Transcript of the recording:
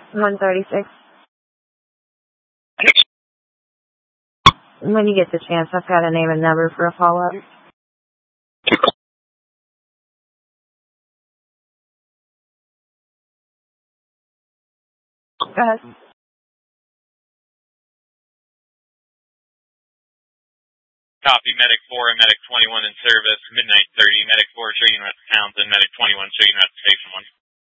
136. When you get the chance, I've got a name and number for a follow-up. Go ahead. Copy, Medic 4 and Medic 21 in service, midnight 30, Medic 4 checking out to Townsend, Medic 21 checking out to Station 1.